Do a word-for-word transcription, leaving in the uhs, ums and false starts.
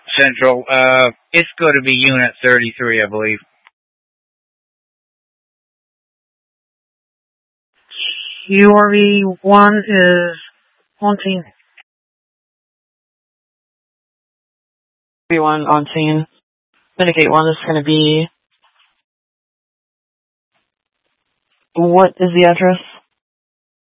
Central. Uh, it's going to be Unit thirty-three, I believe. U R V one is on scene. U R V one on scene. Mitigate one is going to be... What is the address?